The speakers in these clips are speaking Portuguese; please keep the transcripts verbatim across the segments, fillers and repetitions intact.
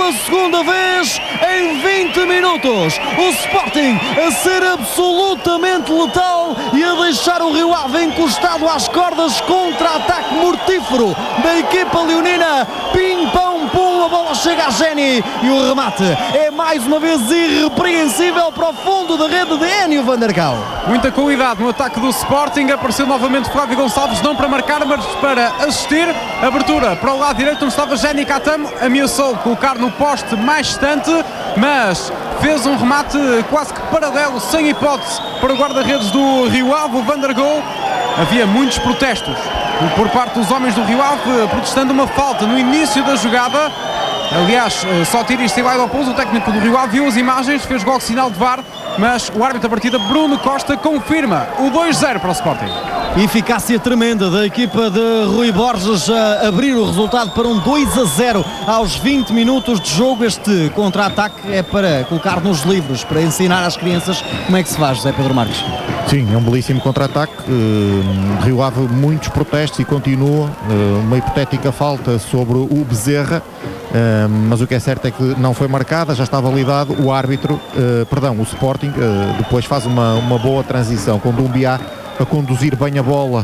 pela segunda vez em vinte minutos. O Sporting a ser absolutamente letal e a deixar o Rio Ave encostado às cordas. Contra-ataque mortífero da equipa leonina. Pim, pão, pum, a bola chega a Geni e o remate é mais uma vez irrepreensível para o fundo da rede de Enio van der Gal. Muita qualidade no ataque do Sporting. Apareceu novamente Flávio Gonçalves, não para marcar, mas para assistir. Abertura para o lado direito onde estava Geni Catamo, ameaçou colocar no poste mais distante, mas fez um remate quase que paralelo, sem hipótese, para o guarda-redes do Rio Ave, o Van der Gal. Havia muitos protestos por parte dos homens do Rio Ave, protestando uma falta no início da jogada. Aliás, só tira isto e vai ao pouso. O técnico do Rio Ave viu as imagens, fez gol sinal de V A R, mas o árbitro da partida, Bruno Costa, confirma o dois zero para o Sporting. Eficácia tremenda da equipa de Rui Borges a abrir o resultado para um dois a zero aos vinte minutos de jogo. Este contra-ataque é para colocar nos livros, para ensinar às crianças como é que se faz, José Pedro Marques. Sim, é um belíssimo contra-ataque. uh, Rio Ave, muitos protestos e continua uh, uma hipotética falta sobre o Bezerra, uh, mas o que é certo é que não foi marcada, já está validado. O árbitro, uh, perdão, o Sporting uh, depois faz uma, uma boa transição com Doumbia a conduzir bem a bola,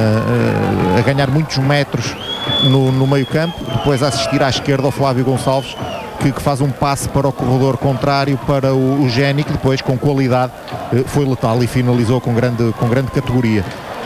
uh, uh, a ganhar muitos metros no, no meio campo, depois a assistir à esquerda ao Flávio Gonçalves, que, que faz um passe para o corredor contrário para o, o Geni, que depois com qualidade uh, foi letal e finalizou com grande, com grande categoria.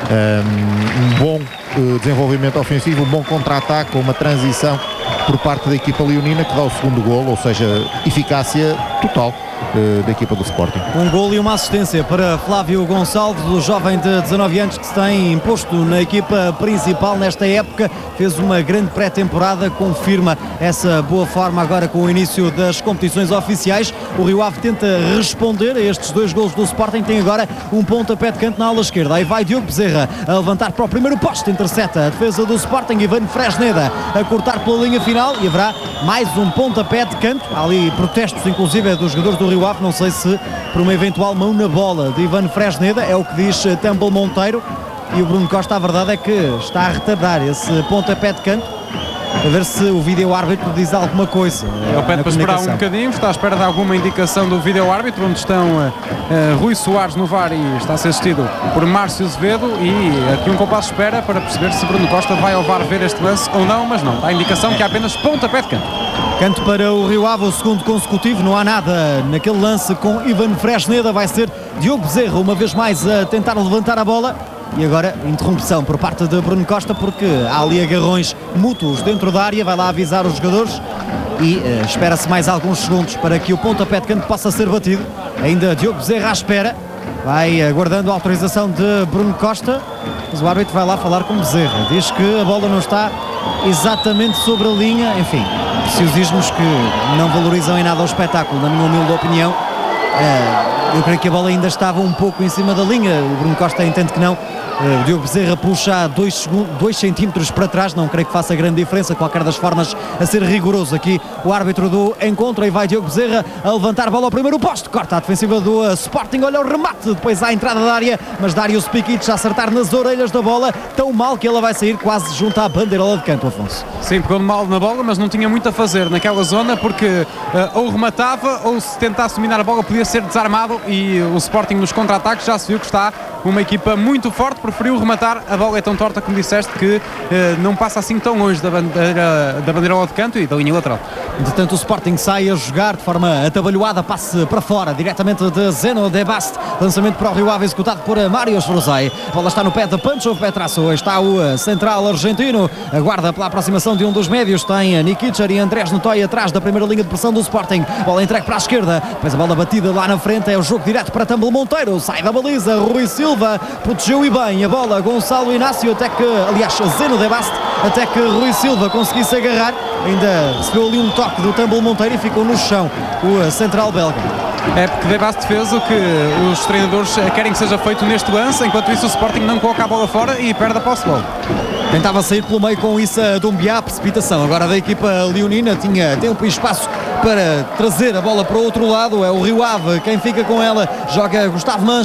Um, um bom uh, desenvolvimento ofensivo, um bom contra-ataque, uma transição por parte da equipa leonina que dá o segundo golo, ou seja, eficácia total uh, da equipa do Sporting. Um golo e uma assistência para Flávio Gonçalves, o jovem de dezanove anos que se tem imposto na equipa principal nesta época, fez uma grande pré-temporada, confirma essa boa forma agora com o início das competições oficiais. O Rio Ave tenta responder a estes dois golos do Sporting, tem agora um pontapé de canto na ala esquerda, aí vai Diogo Bezerra a levantar para o primeiro poste, intercepta a defesa do Sporting, Ivan Fresneda a cortar pela linha final e haverá mais um pontapé de canto. Há ali protestos inclusive dos jogadores do Rio Ave, não sei se por uma eventual mão na bola de Ivan Fresneda, é o que diz Temple Monteiro, e o Bruno Costa, a verdade é que está a retardar esse pontapé de canto, a ver se o vídeo-árbitro diz alguma coisa. Ele pede para esperar um bocadinho, está à espera de alguma indicação do vídeo-árbitro, onde estão uh, uh, Rui Soares no V A R e está a ser assistido por Márcio Azevedo, e aqui um compasso de espera para perceber se Bruno Costa vai ao V A R ver este lance ou não, mas não, dá a indicação que há apenas pontapé de canto. Canto para o Rio Ave, o segundo consecutivo, não há nada naquele lance com Ivan Fresneda, vai ser Diogo Bezerra uma vez mais a tentar levantar a bola. E agora, interrupção por parte de Bruno Costa, porque há ali agarrões mútuos dentro da área, vai lá avisar os jogadores e uh, espera-se mais alguns segundos para que o pontapé de canto possa ser batido. Ainda Diogo Bezerra à espera, vai aguardando a autorização de Bruno Costa, mas o árbitro vai lá falar com Bezerra, diz que a bola não está exatamente sobre a linha, enfim, preciosismos que não valorizam em nada o espetáculo, na minha humilde opinião. Uh, eu creio que a bola ainda estava um pouco em cima da linha, o Bruno Costa entende que não. O Diogo Bezerra puxa dois centímetros para trás, não creio que faça grande diferença, qualquer das formas a ser rigoroso aqui o árbitro do encontro, e vai Diogo Bezerra a levantar a bola ao primeiro posto, corta a defensiva do uh, Sporting, olha o remate, depois à entrada da área, mas Darius Pikic a acertar nas orelhas da bola, tão mal que ela vai sair quase junto à bandeirola de canto, Afonso. Sim, pegou mal na bola, mas não tinha muito a fazer naquela zona, porque uh, ou rematava, ou se tentasse dominar a bola podia ser desarmado, e o Sporting nos contra-ataques já se viu que está uma equipa muito forte, preferiu rematar, a bola é tão torta como disseste que eh, não passa assim tão longe da bandeira, da bandeirola de canto e da linha lateral. Entretanto o Sporting sai a jogar de forma atabalhoada, passe para fora, diretamente de Zeno de Bast, lançamento para o Rio Ave executado por Marius Frozai, a bola está no pé de Pancho Petrasso, está o central argentino, aguarda pela aproximação de um dos médios, tem Nikicher e Andrés Notoy atrás da primeira linha de pressão do Sporting, bola entregue para a esquerda, depois a bola batida lá na frente, é o jogo direto para Temple Monteiro, sai da baliza, Rui Silva protegeu e bem a bola, Gonçalo Inácio, até que, aliás, Zeno de Bast, até que Rui Silva conseguisse agarrar, ainda recebeu ali um toque do Temple Monteiro e ficou no chão o central belga. É porque De Bast fez o que os treinadores querem que seja feito neste lance, enquanto isso o Sporting não coloca a bola fora e perde a posse de bola. Tentava sair pelo meio com isso a Doumbia, a precipitação agora da equipa leonina, tinha tempo e espaço para trazer a bola para o outro lado, é o Rio Ave quem fica com ela, joga Gustavo Mancha,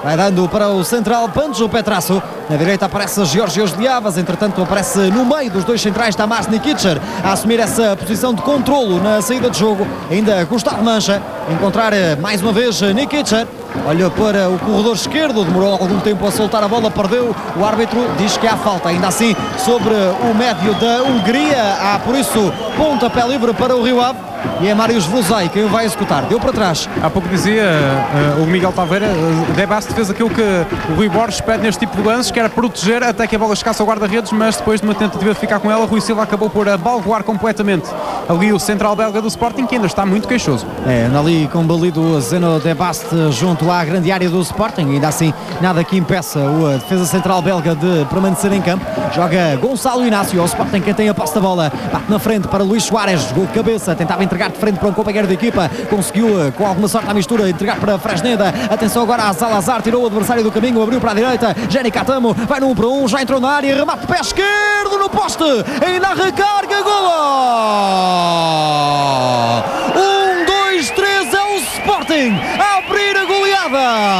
vai dando para o central Pancho Petrasso. Na direita aparece Georgios Liavas, entretanto aparece no meio dos dois centrais Tamás Nikicer a assumir essa posição de controlo na saída de jogo. Ainda Gustavo Mancha encontrar mais uma vez Nikicer. Olha para o corredor esquerdo, demorou algum tempo a soltar a bola, perdeu. O árbitro diz que há falta, ainda assim, sobre o médio da Hungria. Há, por isso, pontapé livre para o Rio Ave. E é Marius Vluzai quem o vai executar. Deu para trás. Há pouco dizia uh, o Miguel Taveira, uh, De Bast fez aquilo que o Rui Borges pede neste tipo de lances, que era proteger até que a bola chegasse ao guarda-redes, mas depois de uma tentativa de ficar com ela, Rui Silva acabou por abalroar completamente ali o central belga do Sporting, que ainda está muito queixoso. É, anda ali combalido o Zeno De Bast junto à grande área do Sporting, ainda assim nada que impeça a defesa central belga de permanecer em campo. Joga Gonçalo Inácio, ao Sporting quem tem a posse da bola, bate na frente para Luís Soares, jogou de cabeça, tentava entregar de frente para um companheiro de equipa, conseguiu com alguma sorte à mistura entregar para Fresneda. Atenção agora a Salazar, tirou o adversário do caminho, abriu para a direita, Jenny Catamo vai no um para um, já entrou na área, remate de pé esquerdo no poste, ainda a recarga, golo! Um, dois, três, é o Sporting a abrir a goleada